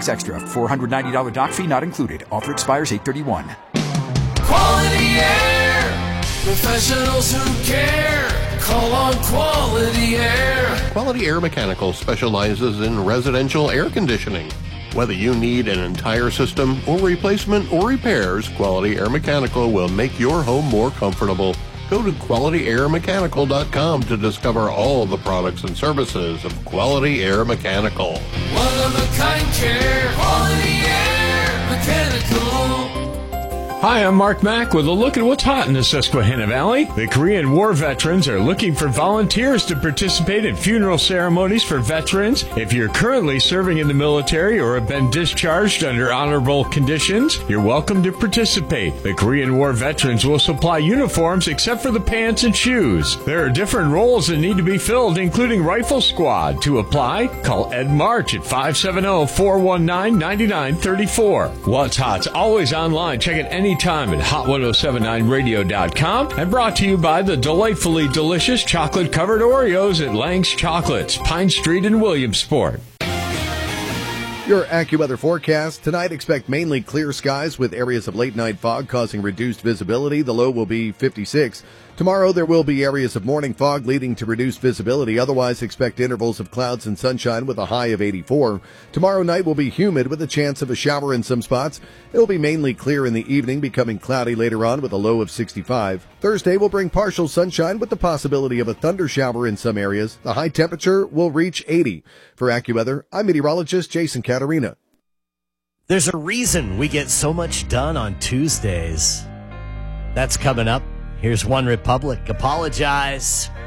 $6 extra. $490 doc fee not included. Offer expires 8/31. Quality Air. Professionals who care. Call on Quality Air. Quality Air Mechanical specializes in residential air conditioning. Whether you need an entire system or replacement or repairs, Quality Air Mechanical will make your home more comfortable. Go to QualityAirMechanical.com to discover all the products and services of Quality Air Mechanical. One-of-a-kind care. Quality Air Mechanical. Hi, I'm Mark Mack with a look at what's hot in the Susquehanna Valley. The Korean War veterans are looking for volunteers to participate in funeral ceremonies for veterans. If you're currently serving in the military or have been discharged under honorable conditions, you're welcome to participate. The Korean War veterans will supply uniforms except for the pants and shoes. There are different roles that need to be filled, including rifle squad. To apply, call Ed March at 570-419-9934. What's Hot's always online. Check it anytime at hot1079radio.com, and brought to you by the delightfully delicious chocolate-covered Oreos at Lang's Chocolates, Pine Street in Williamsport. Your AccuWeather forecast. Tonight, expect mainly clear skies with areas of late-night fog causing reduced visibility. The low will be 56. Tomorrow, there will be areas of morning fog leading to reduced visibility. Otherwise, expect intervals of clouds and sunshine with a high of 84. Tomorrow night will be humid with a chance of a shower in some spots. It will be mainly clear in the evening, becoming cloudy later on with a low of 65. Thursday will bring partial sunshine with the possibility of a thunder shower in some areas. The high temperature will reach 80. For AccuWeather, I'm meteorologist Jason Caterina. There's a reason we get so much done on Tuesdays. That's coming up. Here's One Republic. Apologize.